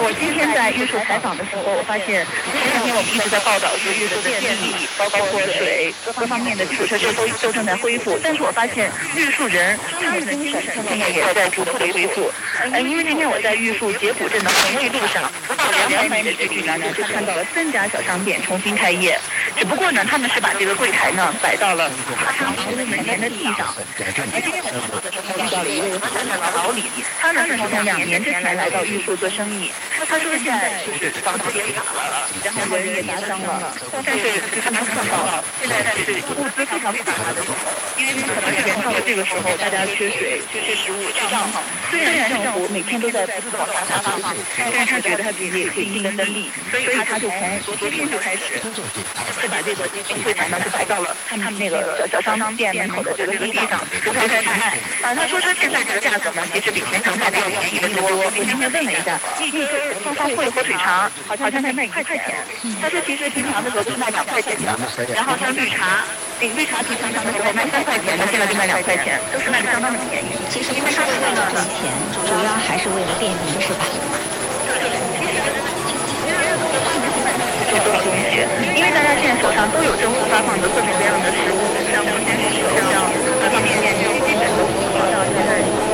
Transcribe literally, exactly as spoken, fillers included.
我今天在玉树采访的时候，我发现前两天我们一直在报道说玉树的电力，包括水各方面的基础设施都都正在恢复，但是我发现玉树人他们的精神现在也在逐步的恢复。呃，因为今天我在玉树节骨镇的红卫路上，不到两百米的距离呢，就看到了三家小商店重新开业，只不过呢，他们是把这个柜台呢摆到了商房门前的地上。而今天我们的时候遇到了一位河南的老李，他呢是从两年之前来到玉树做生意，他说现在就是房子也垮了，然后人也砸伤了，但是他能看到现在是物资非常匮乏的时候，因为可能是到了这个时候，大家缺水、缺食物、缺帐篷。虽然政府每天都在不断往下发放，但是他觉得他自己也可以尽一份力，所以他就从昨天就开始，就把这个柜台呢就摆到了他们那个小小商店门口的这个地上，就开始卖。啊，他说他现在这个价格呢，其实比平常卖的要便宜得多。我今天问了一下，一根双方汇火腿肠好像才卖一块钱。他说其实平常的时候都是卖两块钱的，然后像绿茶，这个绿茶平常的时候卖三块钱的，现在就卖两块钱，都是卖的相当的便宜。 其实不是为了赚钱，主要还是为了便民，是吧？ 这多少东西？因为大家现在手上都有政府发放的各种各样的食物，像目前是手像方便面这些基本都不需要现在。